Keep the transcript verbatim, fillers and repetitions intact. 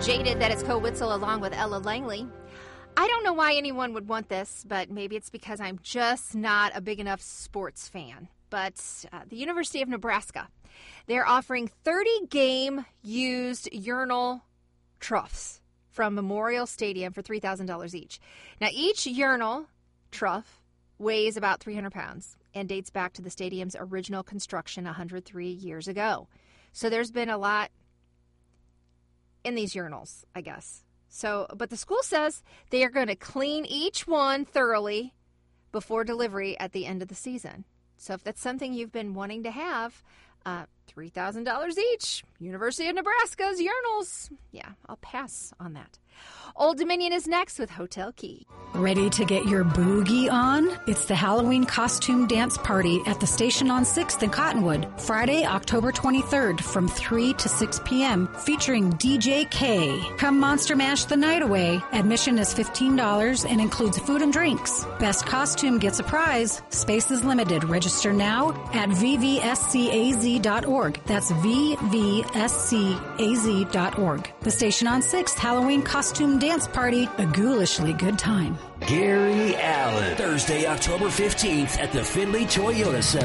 Jaded, that is Cole Witzel along with Ella Langley. I don't know why anyone would want this, but maybe it's because I'm just not a big enough sports fan. But uh, the University of Nebraska, they're offering thirty game used urinal troughs from Memorial Stadium for three thousand dollars each. Now, each urinal trough weighs about three hundred pounds and dates back to the stadium's original construction one hundred three years ago. So there's been a lot in these urinals, I guess. So, but the school says they are going to clean each one thoroughly before delivery at the end of the season. So if that's something you've been wanting to have, uh, three thousand dollars each. University of Nebraska's urinals. Yeah, I'll pass on that. Old Dominion is next with Hotel Key. Ready to get your boogie on? It's the Halloween costume dance party at the station on sixth in Cottonwood, Friday, October twenty-third from three to six p.m., featuring D J K. Come Monster Mash the night away. Admission is fifteen dollars and includes food and drinks. Best costume gets a prize. Space is limited. Register now at v v s c a z dot org. That's v v s c a z dot org. The station on sixth Halloween costume dance party, a ghoulishly good time. Gary Allen, Thursday, October fifteenth at the Findlay Toyota Center.